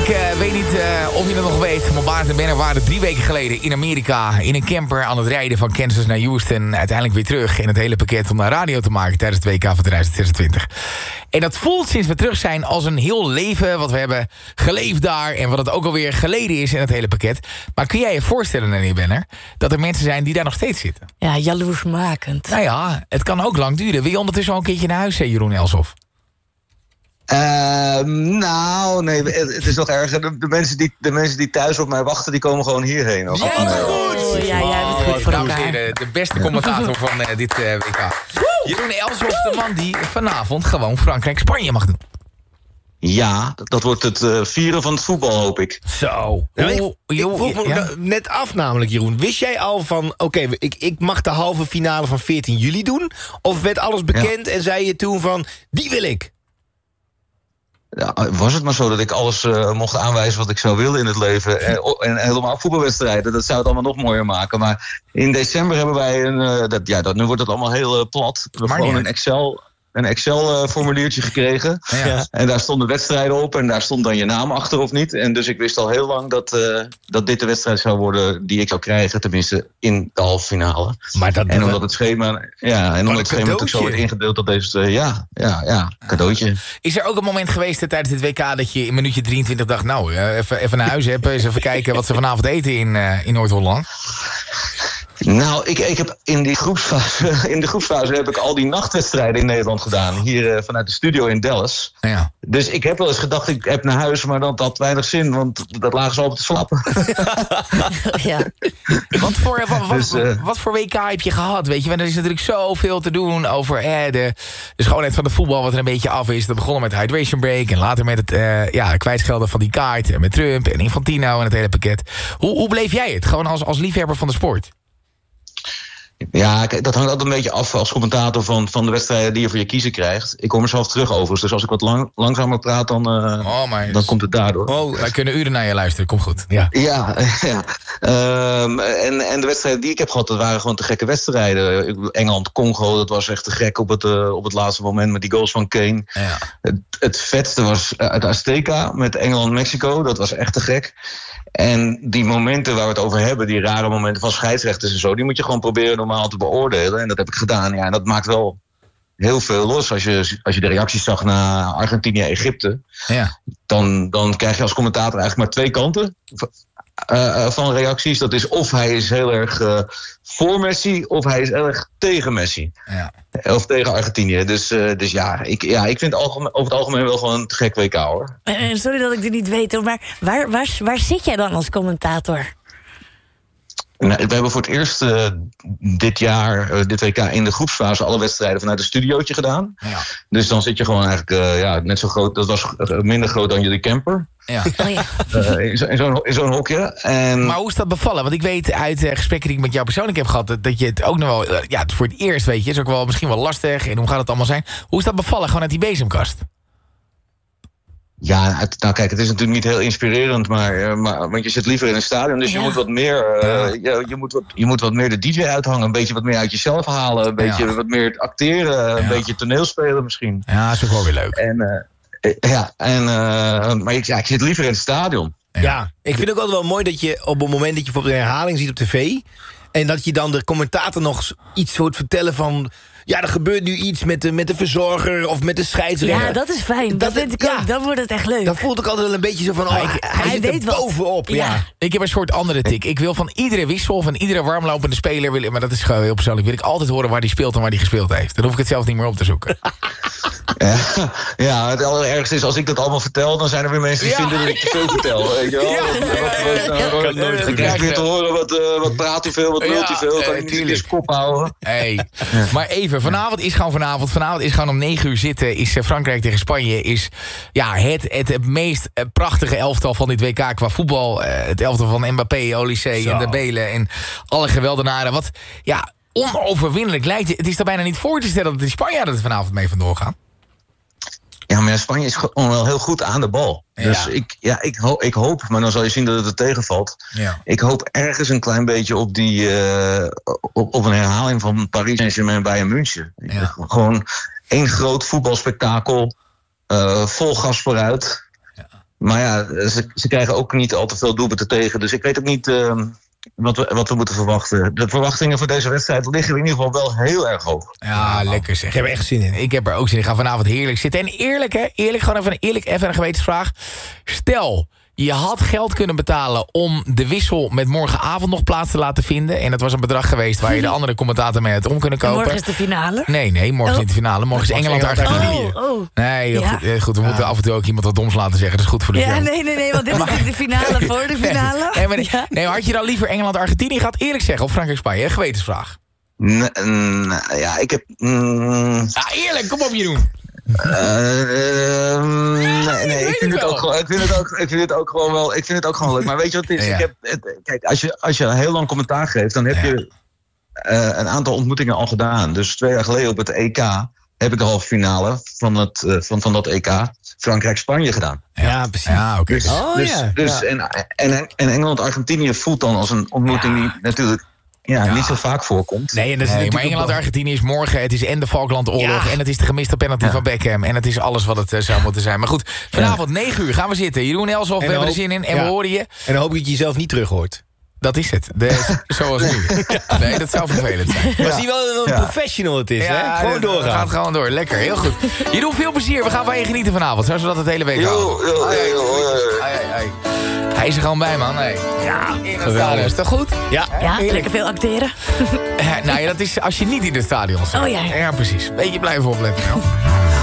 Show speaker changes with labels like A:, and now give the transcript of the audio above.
A: weet niet of je het nog weet, maar Bart en Benner waren 3 weken geleden in Amerika in een camper aan het rijden van Kansas naar Houston. Uiteindelijk weer terug in het hele pakket om naar radio te maken tijdens het WK van 2026. En dat voelt sinds we terug zijn als een heel leven wat we hebben geleefd daar en wat het ook alweer geleden is in het hele pakket. Maar kun jij je voorstellen, meneer Benner, dat er mensen zijn die daar nog steeds zitten?
B: Ja, jaloersmakend.
A: Nou ja, het kan ook lang duren. Wil je ondertussen al een keertje naar huis, Jeroen Elshoff?
C: Nou, nee, het is nog erger. De mensen die thuis op mij wachten, die komen gewoon hierheen.
B: Ja, goed! Ja, jij bent goed voor
A: dames en
B: elkaar.
A: heren, de beste commentator van dit WK. Jeroen Elshoff, de man die vanavond gewoon Frankrijk-Spanje mag doen.
C: Ja, dat wordt het vieren van het voetbal, hoop ik.
A: Zo.
D: Ik vroeg me net af namelijk, Jeroen. Wist jij al van, oké, ik mag de halve finale van 14 juli doen? Of werd alles bekend en zei je toen van, die wil ik?
C: Ja, was het maar zo dat ik alles mocht aanwijzen wat ik zou willen in het leven. En helemaal voetbalwedstrijden, dat zou het allemaal nog mooier maken. Maar in december hebben wij nu wordt het allemaal heel plat. We hebben gewoon een Excel-formuliertje gekregen.
A: Ja.
C: En daar stonden wedstrijden op en daar stond dan je naam achter of niet. En dus ik wist al heel lang dat dit de wedstrijd zou worden die ik zou krijgen. Tenminste in de halve finale. En omdat het schema natuurlijk zo wordt ingedeeld dat deze... cadeautje.
A: Is er ook een moment geweest tijdens dit WK dat je in minuutje 23 dacht... nou, even naar huis, eens even kijken wat ze vanavond eten in Noord-Holland?
C: Nou, ik heb in de groepsfase heb ik al die nachtwedstrijden in Nederland gedaan. Hier vanuit de studio in Dallas.
A: Ja.
C: Dus ik heb wel eens gedacht, ik heb naar huis, maar dat had weinig zin. Want dat lagen ze altijd te slapen.
B: Ja.
A: Wat voor WK heb je gehad? Weet je, want er is natuurlijk zoveel te doen over de schoonheid van het voetbal wat er een beetje af is. Dat begon met de hydration break en later met het kwijtschelden van die kaart. En met Trump en Infantino en het hele pakket. Hoe bleef jij het? Gewoon als liefhebber van de sport?
C: Ja, dat hangt altijd een beetje af als commentator van de wedstrijden die je voor je kiezen krijgt. Ik kom er zelf terug overigens, dus als ik wat langzamer praat, dan komt het daardoor.
A: Wij kunnen uren naar je luisteren, komt goed. Ja.
C: En de wedstrijden die ik heb gehad, dat waren gewoon te gekke wedstrijden. Engeland-Congo, dat was echt te gek op het laatste moment met die goals van Kane.
A: Ja.
C: Het vetste was uit Azteca met Engeland-Mexico, dat was echt te gek. En die momenten waar we het over hebben, die rare momenten van scheidsrechters en zo, die moet je gewoon proberen normaal te beoordelen. En dat heb ik gedaan. Ja, en dat maakt wel heel veel los. Als je de reacties zag naar Argentinië-Egypte, dan krijg je als commentator eigenlijk maar 2 kanten van reacties. Dat is of hij is heel erg voor Messi, of hij is erg tegen Messi.
A: Ja.
C: Of tegen Argentinië. Dus ik vind over het algemeen wel gewoon een gek WK, hoor.
B: Sorry dat ik dit niet weet, maar waar zit jij dan als commentator?
C: Nou, we hebben voor het eerst dit jaar, dit WK, in de groepsfase alle wedstrijden vanuit een studiootje gedaan. Ja. Dus dan zit je gewoon eigenlijk net zo groot. Dat was minder groot dan jullie camper.
A: Ja.
C: In zo'n hokje.
A: Maar hoe is dat bevallen? Want ik weet uit gesprekken die ik met jou persoonlijk heb gehad, dat je het ook nog wel, voor het eerst weet je, is ook wel misschien wel lastig. En hoe gaat het allemaal zijn? Hoe is dat bevallen? Gewoon uit die bezemkast?
C: Ja, kijk, het is natuurlijk niet heel inspirerend, maar want je zit liever in een stadion, dus je moet wat meer, je moet wat meer de DJ uithangen, een beetje wat meer uit jezelf halen, een beetje wat meer acteren, een beetje toneelspelen misschien.
A: Ja, dat is ook wel weer leuk.
C: Maar ik zit liever in het stadion.
D: Ja, ik vind het ook altijd wel mooi dat je op het moment dat je bijvoorbeeld een herhaling ziet op tv, en dat je dan de commentator nog iets hoort vertellen van, ja, er gebeurt nu iets met de verzorger of met de scheidsrechter.
B: Ja, dat is fijn. Dat vind ik ook. Dan wordt het echt leuk.
D: Dan voelt ik altijd wel een beetje zo van, hij zit
B: weet
D: er bovenop. Ja.
A: Ik heb een soort andere tik. Ik wil van iedere wissel, van iedere warmlopende speler, maar dat is gewoon heel persoonlijk, wil ik altijd horen waar die speelt en waar die gespeeld heeft. Dan hoef ik het zelf niet meer op te zoeken.
C: Ja, het allerergste is, als ik dat allemaal vertel, dan zijn er weer mensen die vinden dat ik te veel vertel. Weet je wel? Dan krijg ik weer te horen, wat praat hij veel, wat lult hij veel. Kan ik niet eens kop houden.
A: Hey. Maar even, vanavond is gewoon om 9 uur zitten, is Frankrijk tegen Spanje, is het meest prachtige elftal van dit WK qua voetbal. Het elftal van Mbappé, Olysée en Dembele en alle geweldenaren. Wat, onoverwinnelijk lijkt het. Het is er bijna niet voor te stellen dat de Spanjaarden er vanavond mee vandoor gaan.
C: Ja, maar Spanje is gewoon wel heel goed aan de bal. Ja. Dus ik hoop, maar dan zal je zien dat het tegenvalt. Ja. Ik hoop ergens een klein beetje op op een herhaling van Paris Saint-Germain bij München. Ja. Gewoon één groot voetbalspektakel, vol gas vooruit. Maar ja, ze krijgen ook niet al te veel doelpunten tegen. Dus ik weet ook niet wat we moeten verwachten. De verwachtingen voor deze wedstrijd liggen in ieder geval wel heel erg hoog.
A: Ja, lekker zeg.
D: Ik heb er echt zin in.
A: Ik heb er ook zin in. Ik ga vanavond heerlijk zitten. En eerlijk, hè? Gewoon even een gewetensvraag. Stel, je had geld kunnen betalen om de wissel met morgenavond nog plaats te laten vinden. En dat was een bedrag geweest waar je de andere commentator mee had om kunnen kopen.
B: Morgen is de finale?
A: Nee, morgen is niet de finale. Morgen is Engeland-Argentinië. Nee, goed, we moeten af en toe ook iemand wat doms laten zeggen. Dat is goed voor de film.
B: Nee, want dit is de finale voor de finale.
A: Nee, maar had je dan liever Engeland-Argentinië gehad? Eerlijk zeggen, of Frankrijk-Spanje? Gewetensvraag.
C: Ja, ik heb...
A: eerlijk, kom op Jeroen.
C: Nee, ik vind het ook gewoon leuk. Maar weet je wat het is?
A: Ja.
C: Kijk, als je heel lang commentaar geeft, dan heb je een aantal ontmoetingen al gedaan. Dus 2 jaar geleden op het EK heb ik de halve finale van dat EK Frankrijk-Spanje gedaan.
D: Ja, precies.
A: Ja, oké.
C: En Engeland-Argentinië voelt dan als een ontmoeting die natuurlijk niet zo vaak voorkomt.
D: Nee,
A: maar Engeland-Argentinië is morgen. Het is en de Falklandoorlog. En het is de gemiste penalty van Beckham. En het is alles wat het zou moeten zijn. Maar goed, vanavond 9 uur gaan we zitten. Jeroen Elshoff, we hebben er zin in. En we horen je.
D: En dan hoop ik dat je jezelf niet terug hoort.
A: Dat is het. Zoals nu. Nee, dat zou vervelend zijn.
D: Maar zie wel een professional het is, hè? Gewoon doorgaan.
A: Gaat gewoon door. Lekker, heel goed. Jeroen, veel plezier. We gaan van je genieten vanavond. Zoals we dat het hele week houden. Hij is er gewoon bij, man. Hey. Ja, in het stadion. Is dat goed?
B: Ja, lekker veel acteren.
A: Nou ja, dat is als je niet in het stadion staat.
B: Oh ja.
A: Ja, precies. Beetje blijven opletten. Nou.